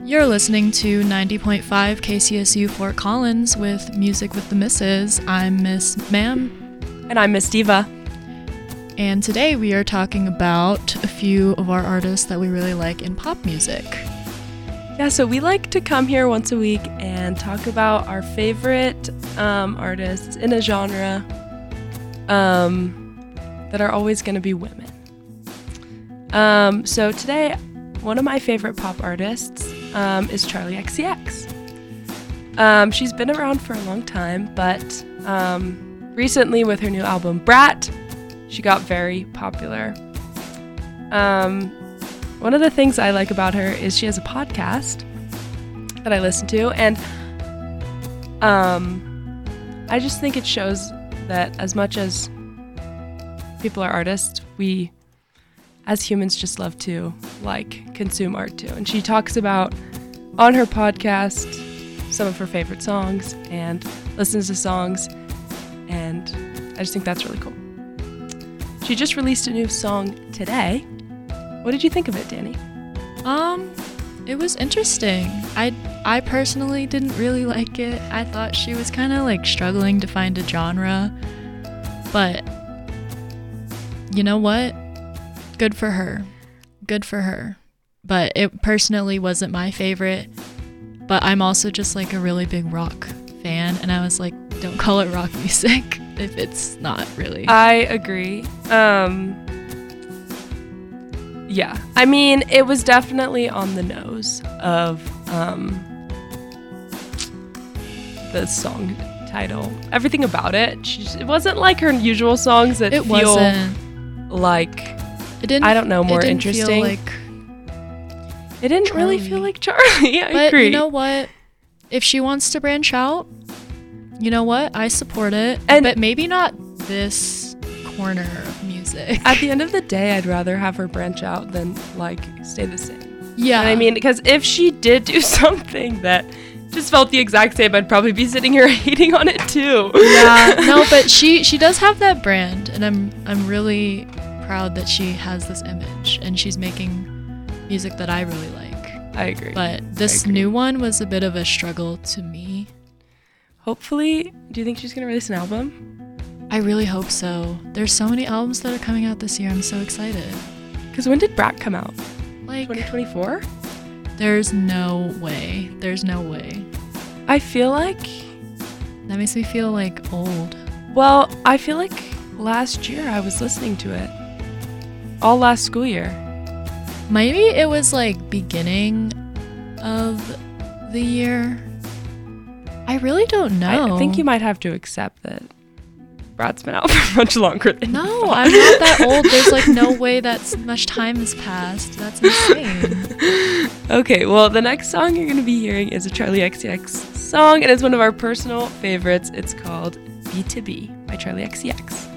You're listening to 90.5 KCSU Fort Collins with Music with the Misses. I'm Miss Ma'am. And I'm Miss Diva. And today we are talking about a few of our artists that we really like in pop music. Yeah, so we like to come here once a week and talk about our favorite artists in a genre that are always going to be women. So today, one of my favorite pop artists is Charli XCX. She's been around for a long time, but recently with her new album Brat, she got very popular. One of the things I like about her is she has a podcast that I listen to, and I just think it shows that as much as people are artists, we as humans just love to consume art too. And she talks about on her podcast some of her favorite songs and listens to songs, and I just think that's really cool. She just released a new song today. What did you think of it, Danny? It was interesting. I personally didn't really like it. I thought she was kind of struggling to find a genre, but you know what? Good for her. But it personally wasn't my favorite, but I'm also just a really big rock fan, and I was like, don't call it rock music if it's not really. I agree. Yeah, I mean, it was definitely on the nose of the song title. Everything about it. It wasn't like her usual songs that it feel wasn't. It didn't. I don't know, more it didn't interesting. Feel it didn't Charli. really feel like Charli. I but agree. You know what? If she wants to branch out, you know what? I support it. But maybe not this corner of music. At the end of the day, I'd rather have her branch out than stay the same. Yeah. You know what I mean? Because if she did do something that just felt the exact same, I'd probably be sitting here hating on it too. Yeah. No, but she does have that brand, and I'm really proud that she has this image and she's making music that I really like. I agree. But this new one was a bit of a struggle to me. Hopefully, do you think she's going to release an album? I really hope so. There's so many albums that are coming out this year. I'm so excited. Because when did Brat come out? 2024? There's no way. I feel like... That makes me feel old. Well, I feel like last year I was listening to it. All last school year. Maybe it was beginning of the year. I really don't know. I think you might have to accept that Brat's been out for much longer than No, you thought. I'm not that old. There's no way that much time has passed. That's insane. Okay, well, the next song you're going to be hearing is a Charli XCX song, and it's one of our personal favorites. It's called B2B by Charli XCX.